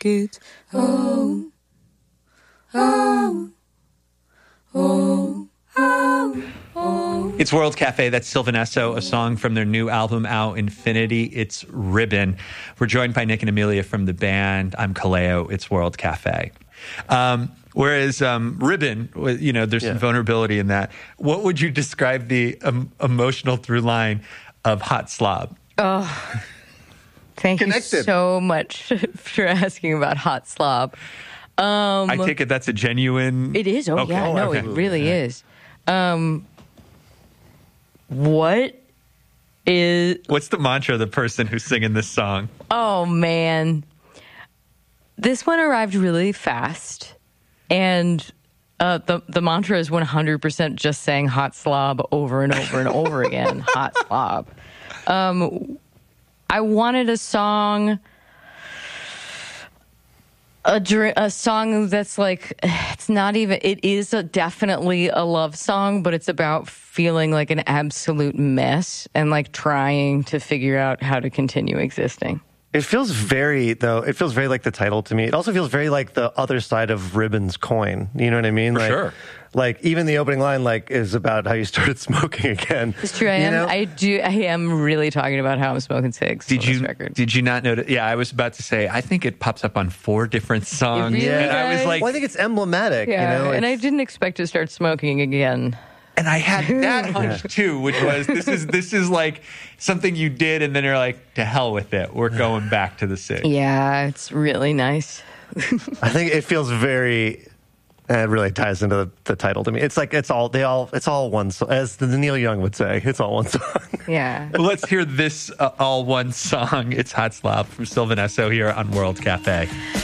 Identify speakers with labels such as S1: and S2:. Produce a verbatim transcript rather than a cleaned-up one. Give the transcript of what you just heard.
S1: it's home, home, home, home, home.
S2: It's World Cafe. That's Sylvan Esso, a song from their new album out, Infinity. It's Ribbon. We're joined by Nick and Amelia from the band. I'm Kaleo. It's World Cafe. Um, whereas um, Ribbon, you know, there's yeah. some vulnerability in that. What would you describe the um, emotional through line of Hot Slob?
S3: Oh, thank
S4: Connected.
S3: you so much for asking about Hot Slob. Um,
S2: I take it that's a genuine...
S3: It is. Oh,
S2: okay.
S3: yeah.
S2: Oh,
S3: no,
S2: okay.
S3: it really
S2: yeah.
S3: is. Um, what is...
S2: What's the mantra of the person who's singing this song?
S3: Oh, man. This one arrived really fast. And uh, the, the mantra is one hundred percent just saying hot slob over and over and over again. Hot slob. Um, I wanted a song... A, dr- a song that's like, it's not even, it is a, definitely a love song, but it's about feeling like an absolute mess and like trying to figure out how to continue existing.
S4: It feels very, though, it feels very like the title to me. It also feels very like the other side of Ribbon's coin. You know what I mean?
S2: For
S4: like,
S2: sure.
S4: Like, even the opening line, like, is about how you started smoking again.
S3: It's true. I
S4: you
S3: am,
S4: know?
S3: I do, I am really talking about how I'm smoking cigs
S2: Did
S3: on
S2: you,
S3: this record.
S2: did you not notice? Yeah, I was about to say, I think it pops up on four different songs.
S3: really
S2: and I was
S3: does?
S2: like,
S4: Well, I think it's emblematic,
S3: Yeah,
S4: you know?
S3: and I
S4: It's-
S3: didn't expect to start smoking again.
S2: and I had that hunch too, which was, this is, this is like something you did, and then you're like, to hell with it. We're going back to the cig.
S3: Yeah, it's really nice.
S4: I think it feels very... And it really ties into the, the title to me. It's like it's all they all it's all one song, as the Neil Young would say. It's all one song.
S3: Yeah.
S2: Well, let's hear this uh, all one song. It's Hot Slob from Sylvan Esso here on World Cafe.